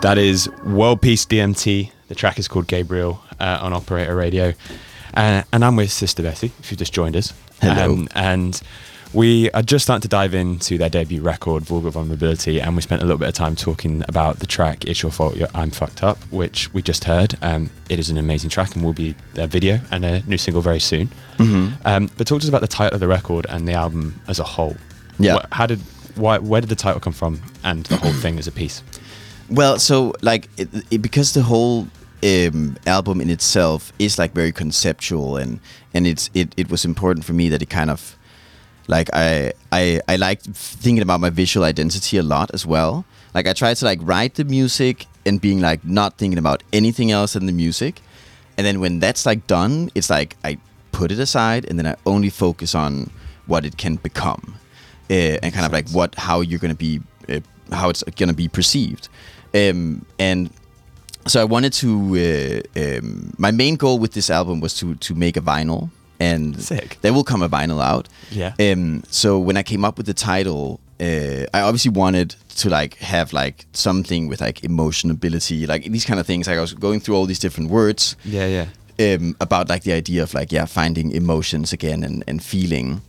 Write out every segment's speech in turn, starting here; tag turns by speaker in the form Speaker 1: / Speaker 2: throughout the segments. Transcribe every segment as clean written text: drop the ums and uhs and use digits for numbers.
Speaker 1: That is World Peace DMT. The track is called Gabriel on Operator Radio. And I'm with Sister Betty, if you've just joined us.
Speaker 2: Hello.
Speaker 1: And we are just starting to dive into their debut record, Vulgar Vulnerability, and we spent a little bit of time talking about the track It's Your Fault, I'm Fucked Up, which we just heard. It is an amazing track and will be their video and a new single very soon.
Speaker 2: Mm-hmm.
Speaker 1: But talk to us about the title of the record and the album as a whole.
Speaker 2: Yeah.
Speaker 1: Where did the title come from and the whole thing as a piece?
Speaker 2: Well, so like because the whole album in itself is like very conceptual, and it was important for me that it kind of like I like thinking about my visual identity a lot as well. Like I try to like write the music and being like not thinking about anything else than the music, and then when that's like done, it's like I put it aside and then I only focus on what it can become, and kind of like how you're gonna be how it's gonna be perceived. And so I wanted to. My main goal with this album was to make a vinyl, and
Speaker 1: Sick.
Speaker 2: there will come a vinyl out.
Speaker 1: Yeah.
Speaker 2: So when I came up with the title, I obviously wanted to like have like something with like emotionability, like these kind of things. Like I was going through all these different words.
Speaker 1: Yeah.
Speaker 2: About like the idea of like finding emotions again and feeling.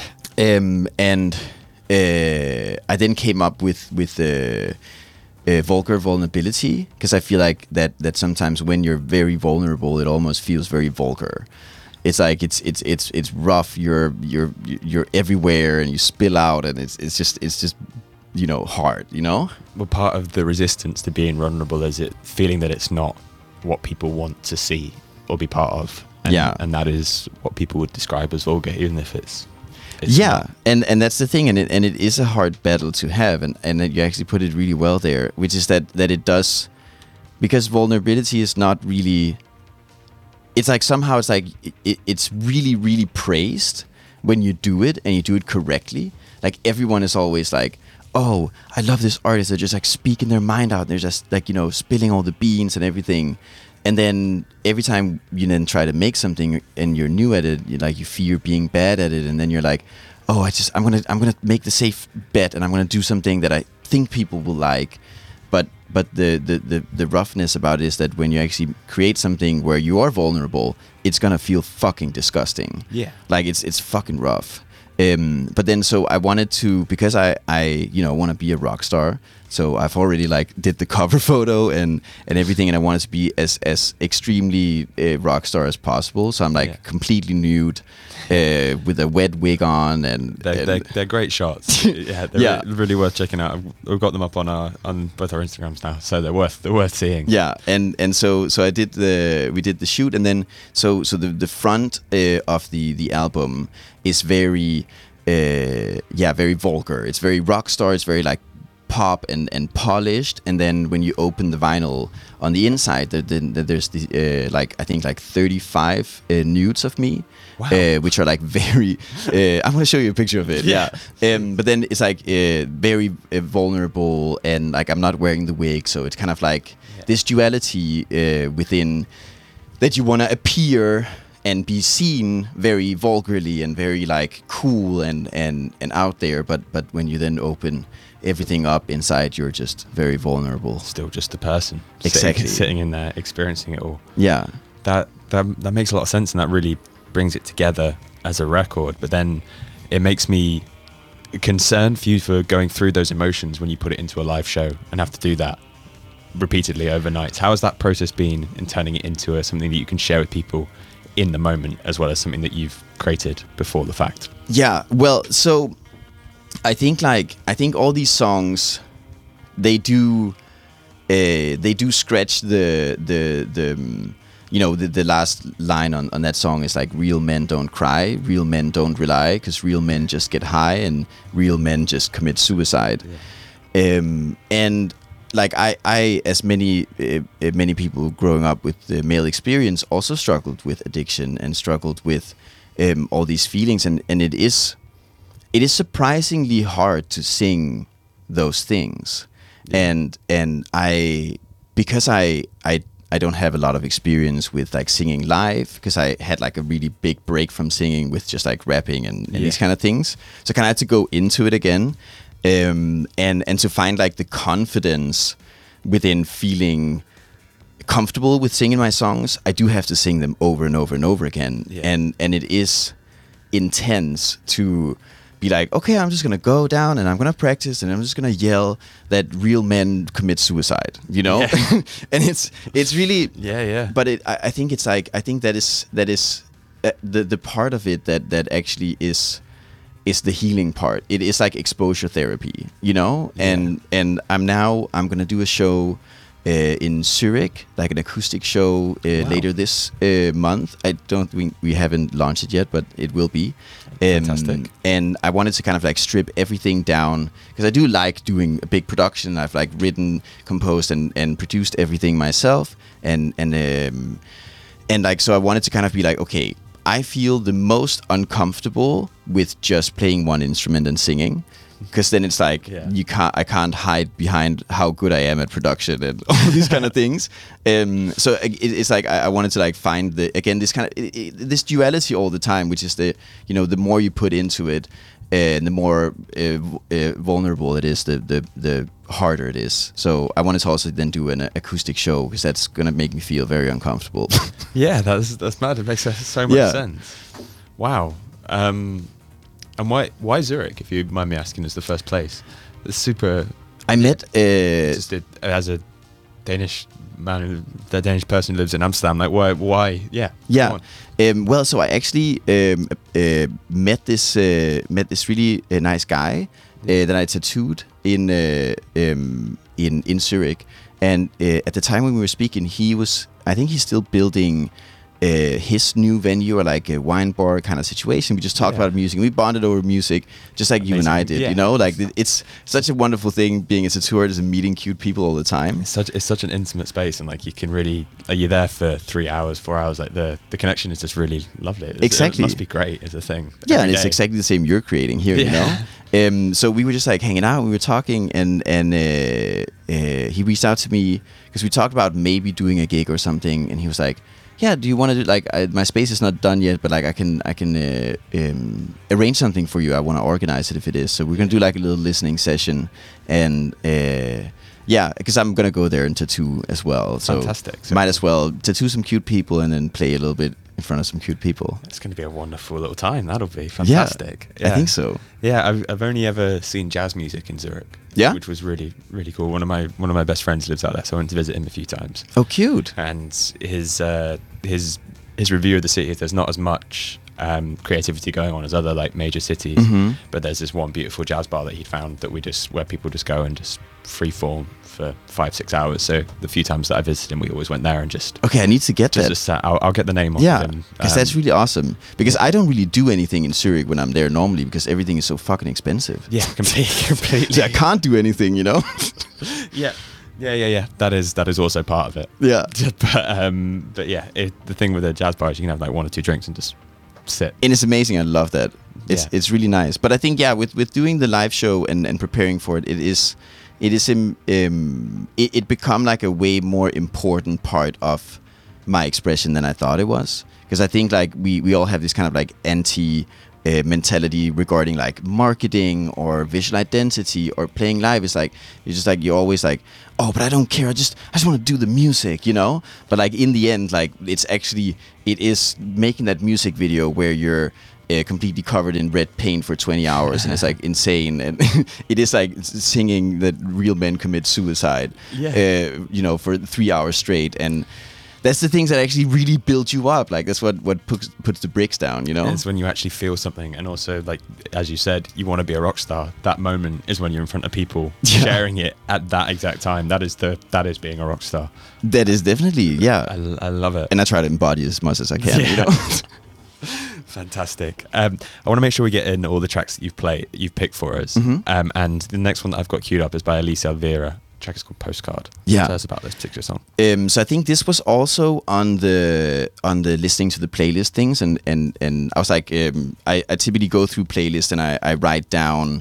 Speaker 2: And I then came up with vulgar vulnerability, because I feel like that sometimes when you're very vulnerable, it almost feels very vulgar. It's like it's rough. You're everywhere and you spill out, and it's just hard.
Speaker 1: Well, part of the resistance to being vulnerable is it feeling that it's not what people want to see or be part of. And that is what people would describe as vulgar, even if it's not.
Speaker 2: And that's the thing, and it is a hard battle to have, and you actually put it really well there, which is that it does, because vulnerability is not really, it's like somehow it's like it's really, really praised when you do it and you do it correctly. Like everyone is always like, oh, I love this artist, they're just like speaking their mind out, they're just like spilling all the beans and everything. And then every time you then try to make something and you're new at it, you fear being bad at it, and then you're like, oh, I'm gonna make the safe bet, and I'm gonna do something that I think people will like. But the roughness about it is that when you actually create something where you are vulnerable, it's gonna feel fucking disgusting.
Speaker 1: Yeah,
Speaker 2: like it's fucking rough. But then so I wanted to, because I want to be a rock star. So I've already like did the cover photo and everything, and I wanted to be as extremely rock star as possible. So I'm like completely nude, with a wet wig on, and
Speaker 1: they're great shots. They're really worth checking out. We've got them up on both our Instagrams now, so they're worth seeing.
Speaker 2: Yeah, and so we did the shoot, and then so the front of the album is very very vulgar. It's very rock star. It's very like pop and polished, and then when you open the vinyl on the inside, there's the I think 35 nudes of me.
Speaker 1: Wow.
Speaker 2: Which are like very I'm gonna show you a picture of it. But then it's like very vulnerable, and like I'm not wearing the wig, so it's kind of like this duality within that you want to appear and be seen very vulgarly and very like cool and out there, but when you then open everything up inside, you're just very vulnerable.
Speaker 1: Still just a person.
Speaker 2: Exactly.
Speaker 1: Sitting in there, experiencing it all.
Speaker 2: Yeah.
Speaker 1: That makes a lot of sense, and that really brings it together as a record. But then it makes me concerned for you for going through those emotions when you put it into a live show and have to do that repeatedly overnight. How has that process been in turning it into something that you can share with people in the moment, as well as something that you've created before the fact?
Speaker 2: Yeah, well, so I think all these songs, they do scratch the last line on that song is like, real men don't cry, real men don't rely, because real men just get high and real men just commit suicide. And like I as many people growing up with the male experience, also struggled with addiction and struggled with all these feelings, and it is surprisingly hard to sing those things. And I, because I don't have a lot of experience with like singing live, because I had like a really big break from singing with just like rapping and these kind of things. So I kind of had to go into it again, and to find like the confidence within feeling comfortable with singing my songs, I do have to sing them over and over and over again.
Speaker 1: Yeah.
Speaker 2: And it is intense to be like, okay, I'm just gonna go down and I'm gonna practice and I'm just gonna yell that real men commit suicide, you know.
Speaker 1: Yeah.
Speaker 2: And it's really
Speaker 1: Yeah.
Speaker 2: But I think it's like, I think that is the part of it that actually is the healing part. It is like exposure therapy, you know.
Speaker 1: Yeah.
Speaker 2: And I'm gonna do a show in Zurich, like an acoustic show
Speaker 1: Wow.
Speaker 2: later this month. I don't think we haven't launched it yet, but it will be.
Speaker 1: Fantastic.
Speaker 2: And I wanted to kind of like strip everything down because I do like doing a big production. I've like written, composed, and produced everything myself. And like, so I wanted to kind of be like, okay, I feel the most uncomfortable with just playing one instrument and singing. Because then it's like I can't hide behind how good I am at production and all these kind of things. So it's like I wanted to like find this kind of this duality all the time, which is the more you put into it, and the more vulnerable it is, the harder it is. So I wanted to also then do an acoustic show because that's gonna make me feel very uncomfortable.
Speaker 1: Yeah, that's mad. It makes so much sense. Wow. And why Zurich, if you mind me asking, is the first place? It's super.
Speaker 2: I met
Speaker 1: as a Danish man, the Danish person who lives in Amsterdam. Like why? Yeah.
Speaker 2: Well, so I actually met this really nice guy that I tattooed in Zurich, and at the time when we were speaking, I think he's still building his new venue, or like a wine bar kind of situation. We just talked about music, and we bonded over music, just like
Speaker 1: Amazing.
Speaker 2: you and I did. You know, like it's such a wonderful thing being a tattooer artist and meeting cute people all the time.
Speaker 1: It's such an intimate space, and like you can really, you're there for 3 hours, 4 hours. Like the connection is just really lovely.
Speaker 2: Exactly,
Speaker 1: it must be great as a thing.
Speaker 2: Yeah, and it's exactly the same you're creating here. You know, so we were just like hanging out. We were talking, and he reached out to me because we talked about maybe doing a gig or something, and he was like, yeah, do you want to do like my space is not done yet, but like I can arrange something for you. I want to organize it if it is. So we're gonna do like a little listening session, and because I'm gonna go there and tattoo as well. So
Speaker 1: fantastic. So
Speaker 2: might as well tattoo some cute people and then play a little bit in front of some cute people.
Speaker 1: It's going to be a wonderful little time. That'll be fantastic.
Speaker 2: Yeah. I think so.
Speaker 1: Yeah, I've only ever seen jazz music in Zurich.
Speaker 2: Yeah,
Speaker 1: which was really, really cool. One of my best friends lives out there, so I went to visit him a few times.
Speaker 2: Oh, cute!
Speaker 1: And his review of the city is there's not as much creativity going on as other like major cities, but there's this one beautiful jazz bar that he found where people just go and just free form for 5-6 hours. So the few times that I visited him, we always went there and just.
Speaker 2: Okay, I need to get that.
Speaker 1: Just sat. I'll get the name off of him.
Speaker 2: Because that's really awesome. Because I don't really do anything in Zurich when I'm there normally because everything is so fucking expensive.
Speaker 1: Yeah, completely.
Speaker 2: I can't do anything, you know.
Speaker 1: Yeah. That is also part of it.
Speaker 2: Yeah.
Speaker 1: But yeah, the thing with the jazz bar is you can have like 1 or 2 drinks and just sit.
Speaker 2: And it's amazing. I love that. It's really nice. But I think with doing the live show and preparing for it, it become like a way more important part of my expression than I thought it was. Because I think like we all have this kind of like anti mentality regarding like marketing or visual identity or playing live. It's like you're always like, oh, but I don't care. I just want to do the music, you know. But like in the end, like it is making that music video where you're completely covered in red paint for 20 hours and it's like insane, and it is like singing that real men commit suicide, for 3 hours straight, and that's the things that actually really build you up. Like that's what puts the bricks down, you know.
Speaker 1: It's when you actually feel something, and also like as you said, you want to be a rock star. That moment is when you're in front of people sharing it at that exact time. That is being a rock star.
Speaker 2: That is definitely
Speaker 1: I love it,
Speaker 2: and I try to embody as much as I can. You know.
Speaker 1: Fantastic. I want to make sure we get in all the tracks that you've picked for us. And the next one that I've got queued up is by Alice Elvira. The track is called Postcard.
Speaker 2: Yeah.
Speaker 1: Tell us about this particular song.
Speaker 2: So I think this was also on the listening to the playlist things, and I was like, I typically go through playlists and I write down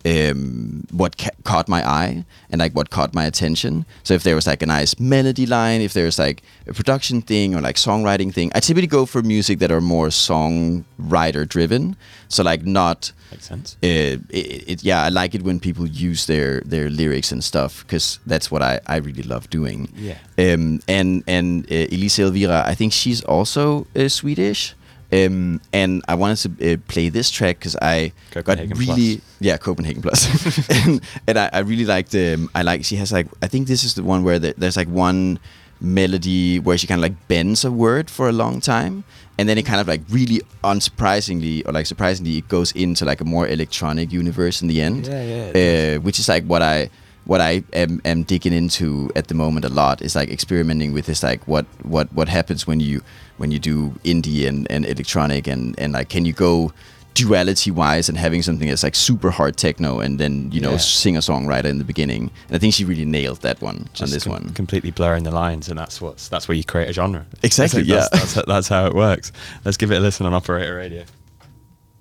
Speaker 2: what caught my eye and like what caught my attention. So if there was like a nice melody line, if there's like a production thing or like songwriting thing, I typically go for music that are more songwriter driven. So like not.
Speaker 1: Makes sense.
Speaker 2: Yeah, I like it when people use their lyrics and stuff, because that's what I really love doing.
Speaker 1: Yeah.
Speaker 2: And Elisa Elvira, I think she's also Swedish. And I wanted to play this track because I got really Copenhagen Plus, and I really liked. She has like, I think this is the one where there's like one melody where she kind of like bends a word for a long time, and then it kind of like really unsurprisingly or like surprisingly it goes into like a more electronic universe in the end. Which is like what I am digging into at the moment a lot, is like experimenting with this, like what happens when you do indie and electronic, and like, can you go duality wise and having something that's like super hard techno and then singer songwriter in the beginning. And I think she really nailed that one. Just on this one,
Speaker 1: completely blurring the lines, and that's where you create a genre.
Speaker 2: Exactly.
Speaker 1: That's how it works. Let's give it a listen on Operator Radio.